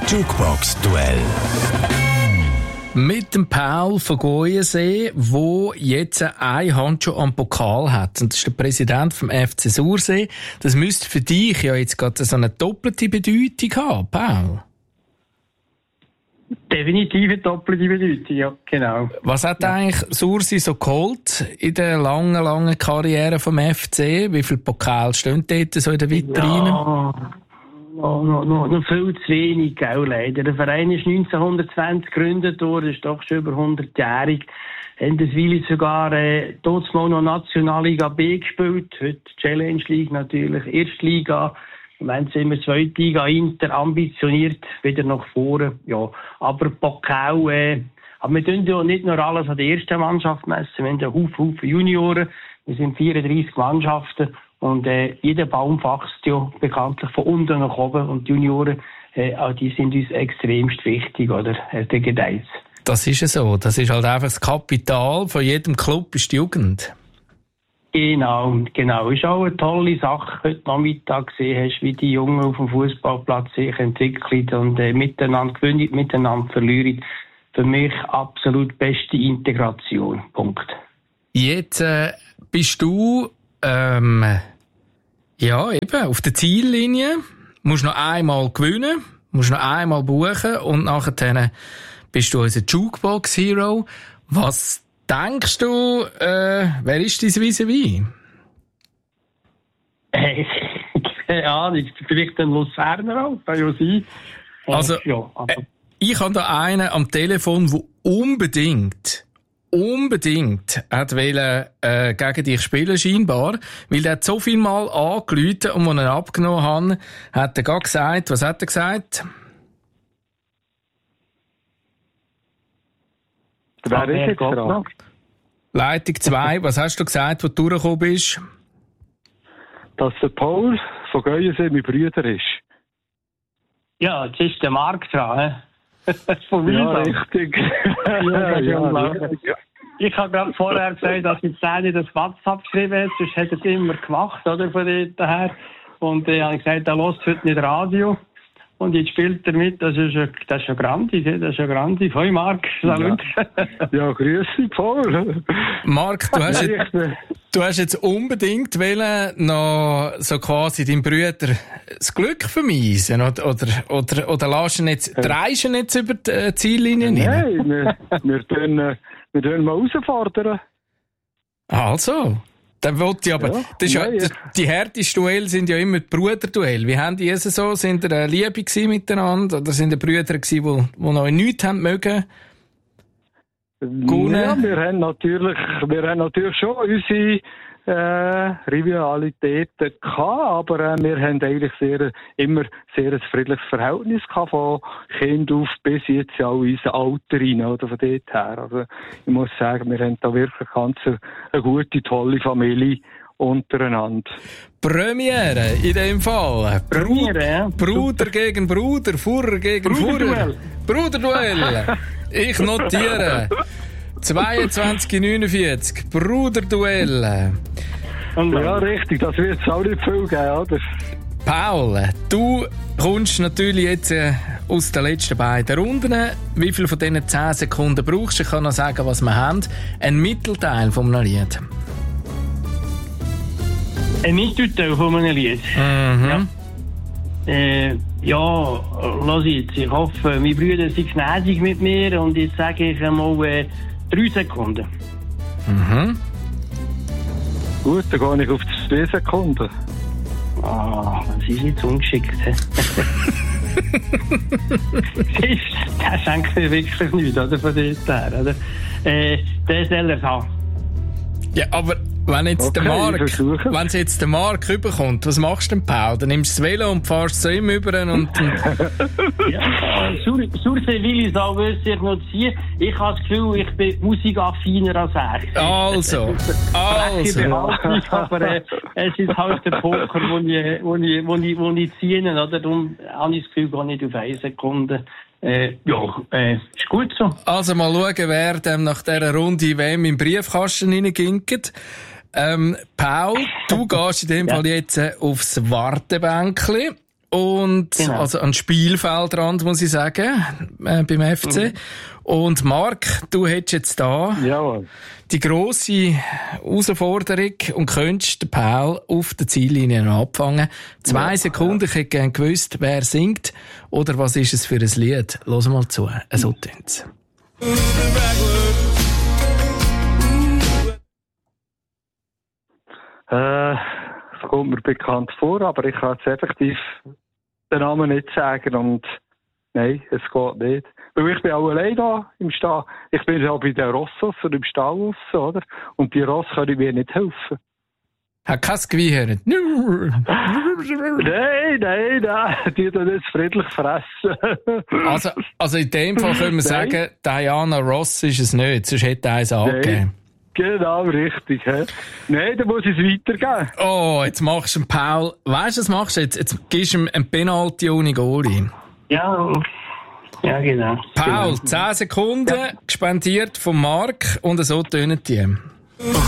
Jukebox-Duell. Mit dem Paul von Goyensee, der jetzt eine Hand schon am Pokal hat. Und das ist der Präsident vom FC Sursee. Das müsste für dich ja jetzt gerade so eine doppelte Bedeutung haben, Paul. Definitiv eine doppelte Bedeutung, ja, genau. Was hat eigentlich Sursee so geholt in der langen Karriere vom FC? Wie viele Pokale stehen dort so in der Vitrine? Ja, noch viel zu wenig, gell, leider. Der Verein ist 1920 gegründet worden, ist doch schon über 100-jährig. Haben das Weile sogar dort mal noch Nationalliga B gespielt, heute Challenge League natürlich, Erstliga. Wenn es immer Zweitliga Inter ambitioniert, wieder nach vorne. Ja, aber Pokal, aber wir tun ja nicht nur alles an der ersten Mannschaft messen, wir haben ja Haufen Junioren, wir sind 34 Mannschaften und jeder Baum wächst ja bekanntlich von unten nach oben und die Junioren, die sind uns extremst wichtig, oder? Der Gedeiß. Das ist ja so, das ist halt einfach das Kapital von jedem Club, ist die Jugend. Genau. Ist auch eine tolle Sache, heute Nachmittag gesehen hast, wie die Jungen auf dem Fußballplatz sich entwickeln und miteinander gewinnen, miteinander verlieren. Für mich absolut beste Integration. Punkt. Jetzt bist du auf der Ziellinie, musst noch einmal gewinnen, musst noch einmal buchen und nachher bist du unser Jukebox-Hero. Was denkst du, wer ist dein Vis-à-vis? Ja, vielleicht ein Luzerner auch, kann ja sein. Also, ich habe da einen am Telefon, der unbedingt hat wollen, gegen dich spielen, scheinbar, weil der hat so viel Mal angerufen und als er ihn abgenommen haben, hat er gerade gesagt, was hat er gesagt? Wer ist jetzt dran? Leitung 2, was hast du gesagt, wo du durchgekommen bist? Dass der Paul von Goyensee mein Bruder ist. Ja, jetzt ist der Marc dran, von ja, richtig. Richtig. Ich habe gerade vorher gesagt, dass ich Zähne das WhatsApp geschrieben habe, sonst hätte er es immer gemacht, oder, von dort her. Und ich habe gesagt, er hört heute nicht Radio. Und jetzt spielt er mit, das ist ja grandi. Hoi Marc, salut. Ja, grüß dich, Paul. Marc, du hast jetzt unbedingt wollen, noch so quasi deinem Bruder das Glück vermiesen, oder lässt ihn jetzt, dreist ihn jetzt über die Ziellinie rein? Nein, wir tun mal herausfordern. Also. Dann wollte ich aber, ja, das ist die härtesten Duelle sind ja immer die Bruderduelle. Wie haben die so? Sind ihr Liebe gewesen miteinander? Oder sind ihr Brüder gewesen, die noch nichts haben mögen? Ja, wir haben natürlich schon unsere Rivalitäten gehabt, aber wir haben eigentlich immer sehr ein friedliches Verhältnis gehabt, von Kind auf bis jetzt ja auch unser Alter rein, oder von dort her. Also, ich muss sagen, wir haben da wirklich ganz eine gute, tolle Familie untereinander. Premiere in dem Fall. Premiere, ja. Bruder gegen Bruder, Fuhrer gegen Fuhrer. Bruderduell. Ich notiere. 22:49, Bruderduell. Ja, richtig, das wird es auch nicht viel geben, oder? Paul, du kommst natürlich jetzt aus den letzten beiden Runden. Wie viel von diesen 10 Sekunden brauchst du? Ich kann noch sagen, was wir haben. Ein Mittelteil von einem Lied. Ein Mittelteil von einem Lied? Mhm. Ja. Lass jetzt. Ich hoffe, meine Brüder sind gnädig mit mir und jetzt sage ich einmal 3 Sekunden. Mhm. Gut, dann gehe ich auf 2 Sekunden. Das ist jetzt ungeschickt. Das schenkt mir wirklich nichts, oder? Von dort her, oder? Der soll er haben. Ja, aber wenn jetzt der Marc rüberkommt, was machst du denn, Paul? Dann nimmst du das Velo und fahrst zu ihm rüber und... Ja, Sursee will ich auch wirklich noch ziehen. Ich habe das Gefühl, ich bin musikaffiner als er. Also. Aber es ist halt der Poker, wo ich ziehe, oder? Darum habe ich das Gefühl, gar nicht auf 1 Sekunde. Ist gut so. Also mal schauen, wer dem nach dieser Runde wem im Briefkasten reinginkt. Paul, du gehst in dem Fall jetzt aufs Wartebänkli und also an Spielfeldrand, muss ich sagen, beim FC. Und Marc, du hättest jetzt da die grosse Herausforderung und könntest den Paul auf der Ziellinie abfangen. 2 Sekunden, ich hätte gerne gewusst, wer singt oder was ist es für ein Lied. Hören wir mal zu, so tönt's. Das kommt mir bekannt vor, aber ich kann jetzt effektiv den Namen nicht sagen und nein, es geht nicht. Weil ich bin auch allein da im Stall. Ich bin ja bei den Rossos und im Stall raus, oder? Und die Ross können mir nicht helfen. Hat kein Gewehr. Nein, die tun jetzt friedlich fressen. Also in dem Fall können wir sagen, Diana Ross ist es nicht, sonst hätte er eins angegeben. Genau, richtig. He? Nein, dann muss ich es weitergeben. Oh, jetzt machst du einen Paul. Weißt du, was machst du jetzt? Jetzt gibst du ihm einen Penalty ohne Goalie. Ja, genau. Paul, 10 Sekunden, gespendiert von Marc und so tönen die.